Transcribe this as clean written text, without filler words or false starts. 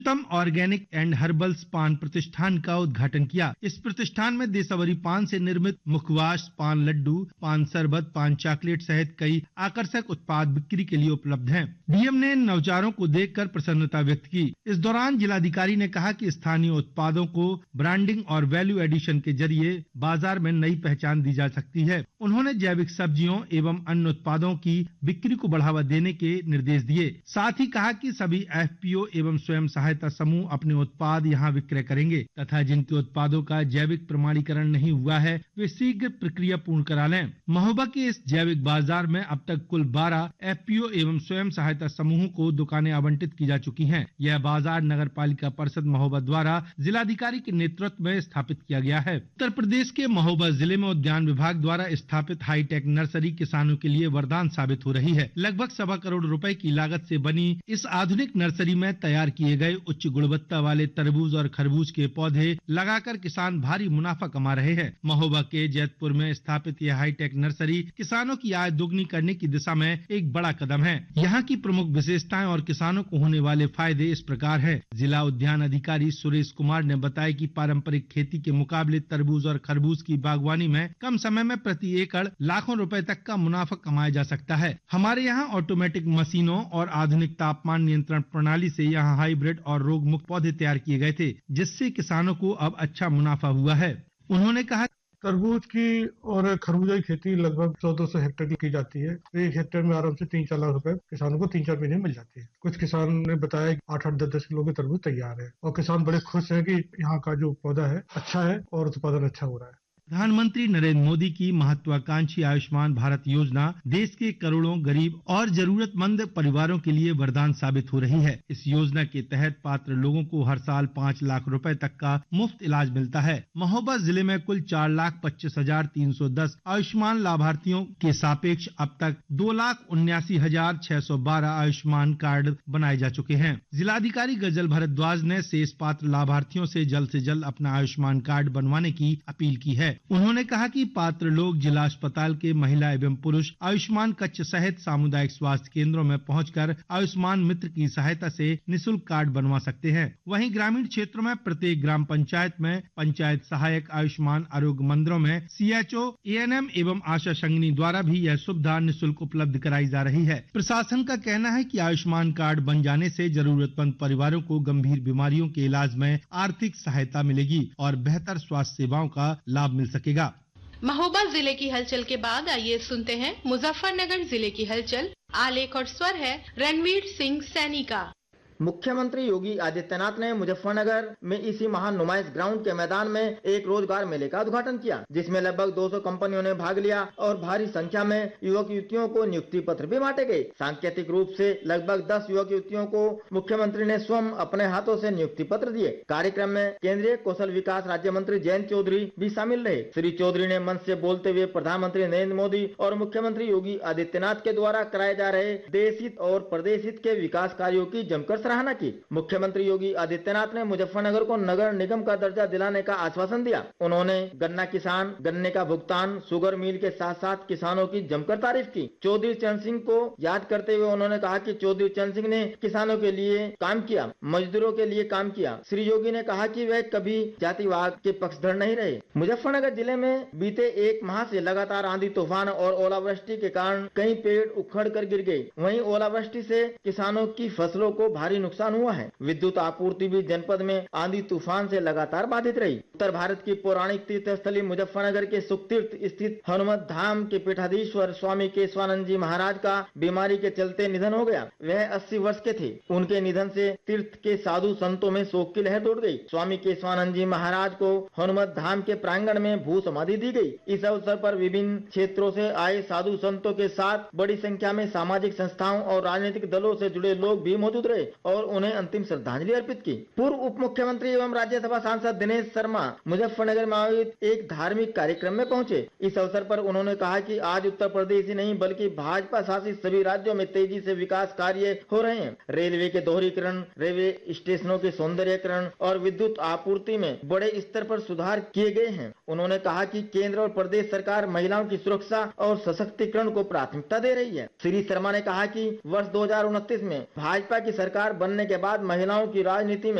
उत्तम organic and herbals पान प्रतिष्ठान का उद्घाटन किया। इस प्रतिष्ठान में देसावरी पान से निर्मित मुखवास, पान लड्डू, पान शरबत, पान चॉकलेट सहित कई आकर्षक उत्पाद बिक्री के लिए उपलब्ध हैं। डीएम ने नवाचारों को देखकर प्रसन्नता व्यक्त की। इस दौरान जिलाधिकारी ने कहा कि स्थानीय उत्पादों को ब्रांडिंग और वैल्यू एडिशन के जरिए बाजार में नई पहचान दी जा सकती है। उन्होंने जैविक सब्जियों एवं अन्य उत्पादों की बिक्री को बढ़ावा देने के निर्देश दिए। साथ ही कहा कि सभी एफपीओ एवं स्वयं सहायता समूह अपने उत्पाद यहां विक्रय करेंगे तथा जिनके उत्पादों का जैविक प्रमाणीकरण नहीं हुआ है वे शीघ्र प्रक्रिया पूर्ण करा लें। महोबा के इस जैविक बाजार में अब तक कुल 12 एफपीओ एवं स्वयं सहायता समूहों को दुकानें आवंटित की जा चुकी हैं। यह बाजार नगर पालिका परिषद महोबा द्वारा जिलाधिकारी के नेतृत्व में स्थापित किया गया है। उत्तर प्रदेश के महोबा जिले में उद्यान विभाग द्वारा स्थापित हाईटेक नर्सरी किसानों के लिए वरदान साबित हो रही है। लगभग 1.25 करोड़ रुपए की लागत से बनी इस आधुनिक नर्सरी में तैयार किए गए उच्च गुणवत्ता वाले तरबूज और खरबूज के पौधे लगाकर किसान भारी मुनाफा कमा रहे हैं। महोबा के जैतपुर में स्थापित यह हाईटेक नर्सरी किसानों की आय दोगुनी करने की दिशा में एक बड़ा कदम है। यहाँ की प्रमुख विशेषताएं और किसानों को होने वाले फायदे इस प्रकार है। जिला उद्यान अधिकारी सुरेश कुमार ने बताया कि पारंपरिक खेती के मुकाबले तरबूज और खरबूज की बागवानी में कम समय में प्रति एकड़ लाखों रुपए तक का मुनाफा कमाया जा सकता है। हमारे यहाँ ऑटोमेटिक मशीनों और आधुनिक तापमान नियंत्रण प्रणाली से यहाँ हाइब्रिड और रोग मुक्त पौधे तैयार किए गए थे, जिससे किसानों को अब अच्छा मुनाफा हुआ है। उन्होंने कहा तरबूज की और खरबूजा की खेती लगभग 100-200 हेक्टेयर की जाती है। एक हेक्टेयर में आराम से 3-4 लाख रुपए किसानों को 3-4 महीने में मिल जाती है। कुछ किसान ने बताया 8-8, 10-10 किलो के तरबूज तैयार है और किसान बड़े खुश हैं कि यहाँ का जो पौधा है अच्छा है और उत्पादन अच्छा हो रहा है। प्रधानमंत्री नरेंद्र मोदी की महत्वाकांक्षी आयुष्मान भारत योजना देश के करोड़ों गरीब और जरूरतमंद परिवारों के लिए वरदान साबित हो रही है। इस योजना के तहत पात्र लोगों को हर साल 5 लाख रुपए तक का मुफ्त इलाज मिलता है। महोबा जिले में कुल 4,25,310 आयुष्मान लाभार्थियों के सापेक्ष अब तक 2,79,612 आयुष्मान कार्ड बनाए जा चुके हैं। जिलाधिकारी गजल भारद्वाज ने शेष पात्र लाभार्थियों से जल्द अपना आयुष्मान कार्ड बनवाने की अपील की है। उन्होंने कहा कि पात्र लोग जिला अस्पताल के महिला एवं पुरुष आयुष्मान कक्ष सहित सामुदायिक स्वास्थ्य केंद्रों में पहुंचकर आयुष्मान मित्र की सहायता से निःशुल्क कार्ड बनवा सकते हैं। वहीं ग्रामीण क्षेत्रों में प्रत्येक ग्राम पंचायत में पंचायत सहायक आयुष्मान आरोग्य मंदिरों में सीएचओ, एएनएम एवं आशा संगिनी द्वारा भी यह सुविधा निःशुल्क उपलब्ध कराई जा रही है। प्रशासन का कहना है कि आयुष्मान कार्ड बन जाने से जरूरतमंद परिवारों को गंभीर बीमारियों के इलाज में आर्थिक सहायता मिलेगी और बेहतर स्वास्थ्य सेवाओं का लाभ मिल सकेगा। महोबा जिले की हलचल के बाद आइए सुनते हैं मुजफ्फरनगर जिले की हलचल। आलेख और स्वर है रणवीर सिंह सैनी का। मुख्यमंत्री योगी आदित्यनाथ ने मुजफ्फरनगर में इसी महान नुमाइश ग्राउंड के मैदान में एक रोजगार मेले का उद्घाटन किया, जिसमें लगभग 200 कंपनियों ने भाग लिया और भारी संख्या में युवक युवतियों को नियुक्ति पत्र भी बांटे गए। सांकेतिक रूप से लगभग 10 युवक युवतियों को मुख्यमंत्री ने स्वयं अपने हाथों से नियुक्ति पत्र दिए। कार्यक्रम में केंद्रीय कौशल विकास राज्य मंत्री जयंत चौधरी भी शामिल रहे। श्री चौधरी ने मंच से बोलते हुए प्रधानमंत्री नरेंद्र मोदी और मुख्यमंत्री योगी आदित्यनाथ के द्वारा कराए जा रहे देश हित और प्रदेश हित के विकास कार्यों की जमकर सराहना की। मुख्यमंत्री योगी आदित्यनाथ ने मुजफ्फरनगर को नगर निगम का दर्जा दिलाने का आश्वासन दिया। उन्होंने गन्ना किसान, गन्ने का भुगतान, शुगर मिल के साथ साथ किसानों की जमकर तारीफ की। चौधरी चरण सिंह को याद करते हुए उन्होंने कहा कि चौधरी चरण सिंह ने किसानों के लिए काम किया, मजदूरों के लिए काम किया। श्री योगी ने कहा कि वे कभी जातिवाद के पक्षधर नहीं रहे। मुजफ्फरनगर जिले में बीते एक माह से लगातार आंधी तूफान और ओलावृष्टि के कारण कई पेड़ उखड़ कर गिर गए। वहीं ओलावृष्टि से किसानों की फसलों को भारी नुकसान हुआ है। विद्युत आपूर्ति भी जनपद में आंधी तूफान से लगातार बाधित रही। उत्तर भारत की पौराणिक तीर्थ स्थली मुजफ्फरनगर के सुखतीर्थ स्थित हनुमत धाम के पीठाधीश्वर स्वामी केशवानंद जी महाराज का बीमारी के चलते निधन हो गया। वह 80 वर्ष के थे। उनके निधन से तीर्थ के साधु संतों में शोक की लहर दौड़ गई। स्वामी केशवानंद जी महाराज को हनुमत धाम के प्रांगण में भू समाधि दी गई। इस अवसर पर विभिन्न क्षेत्रों से आए साधु संतों के साथ बड़ी संख्या में सामाजिक संस्थाओं और राजनीतिक दलों से जुड़े लोग भी मौजूद रहे और उन्हें अंतिम श्रद्धांजलि अर्पित की। पूर्व उप मुख्यमंत्री एवं राज्यसभा सांसद दिनेश शर्मा मुजफ्फरनगर में आयोजित एक धार्मिक कार्यक्रम में पहुंचे। इस अवसर पर उन्होंने कहा कि आज उत्तर प्रदेश ही नहीं बल्कि भाजपा शासित सभी राज्यों में तेजी से विकास कार्य हो रहे हैं। रेलवे के दोहरीकरण, रेलवे स्टेशनों के सौंदर्यीकरण और विद्युत आपूर्ति में बड़े स्तर पर सुधार किए गए हैं। उन्होंने कहा कि केंद्र और प्रदेश सरकार महिलाओं की सुरक्षा और सशक्तिकरण को प्राथमिकता दे रही है। श्री शर्मा ने कहा कि वर्ष 2029 में भाजपा की सरकार सरकार बनने के बाद महिलाओं की राजनीति में